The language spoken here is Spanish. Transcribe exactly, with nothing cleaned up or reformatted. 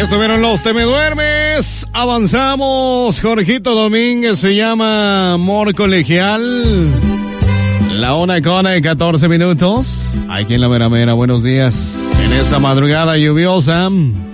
Estuvieron los Te Me Duermes. Avanzamos. Jorgito Domínguez se llama Amor Colegial. La una con catorce minutos. Aquí en la Mera Mera. Buenos días. En esta madrugada lluviosa.